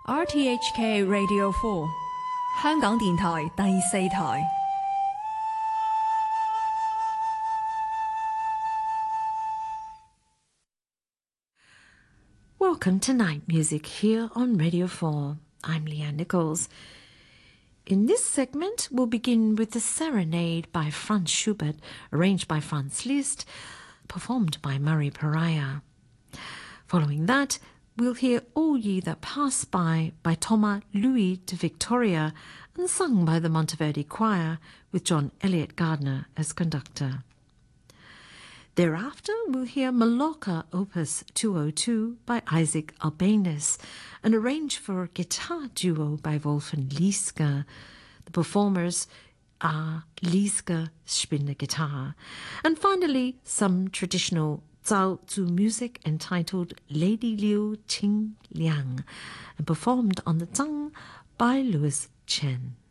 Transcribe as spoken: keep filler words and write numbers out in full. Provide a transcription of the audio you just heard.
R T H K Radio four 香港電台第四台。 Welcome to Night Music here on Radio four. I'm Leanne Nichols. In this segment, we'll begin with the Serenade by Franz Schubert, arranged by Franz Liszt, performed by Murray Pariah. Following that, we'll hear All Ye That Pass By by Thomas Louis de Victoria and sung by the Monteverdi Choir with John Elliott Gardner as conductor. Thereafter, we'll hear Mallorca Opus two oh two by Isaac Albéniz and arranged for guitar duo by Wolfgang Lieske. The performers are Lieske spin the guitar. And finally, some traditional Zhao Zu music entitled Lady Liu Qing Liang and performed on the zhang by Louis Chen.